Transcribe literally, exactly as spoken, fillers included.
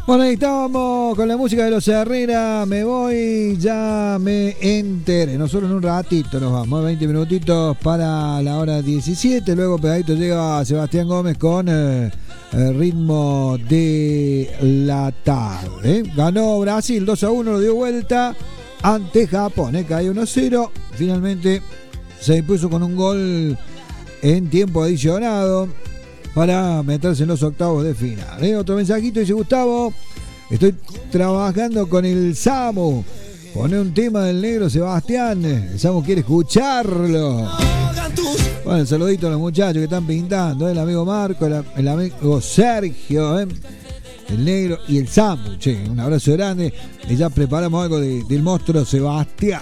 Bueno, ahí estábamos con la música de los Herrera. Me voy, ya me enteré. Nosotros en un ratito nos vamos, veinte minutitos para la hora diecisiete. Luego pegadito llega Sebastián Gómez con eh, el ritmo de la tarde. Ganó Brasil dos a uno, lo dio vuelta ante Japón. Eh, cayó uno a cero. Finalmente se impuso con un gol en tiempo adicionado para meterse en los octavos de final. ¿eh? Otro mensajito dice: Gustavo, estoy trabajando con el Samu. Pone un tema del negro Sebastián. El Samu quiere escucharlo. Bueno, el saludito a los muchachos que están pintando. ¿eh? El amigo Marco, el, el amigo Sergio, ¿eh? el negro y el Samu. Che, un abrazo grande. Y ya preparamos algo de, del monstruo Sebastián.